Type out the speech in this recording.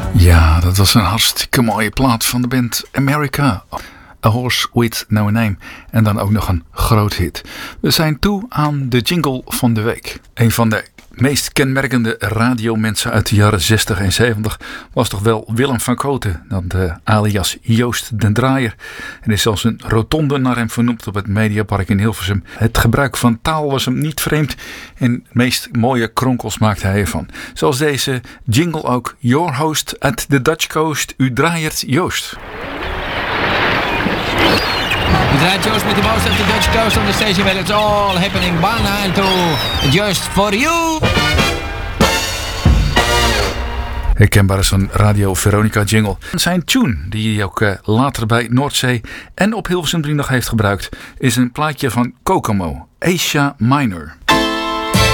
Ja, dat was een hartstikke mooie plaat van de band America. A Horse With No Name. En dan ook nog een groot hit. We zijn toe aan de jingle van de week. Een van de meest kenmerkende radiomensen uit de jaren 60 en 70 was toch wel Willem van Kooten, alias Joost den Draaier. Er is zelfs een rotonde naar hem vernoemd op het Mediapark in Hilversum. Het gebruik van taal was hem niet vreemd en de meest mooie kronkels maakte hij ervan. Zoals deze jingle ook. Your host at the Dutch Coast, u draaiert Joost. U draait Joost met de most at the Dutch Coast on the station where it's all happening 192 just for you. Herkenbaar is een Radio Veronica jingle. Zijn tune, die hij ook later bij Noordzee en op Hilversum 3 nog heeft gebruikt, is een plaatje van Kokomo, Asia Minor.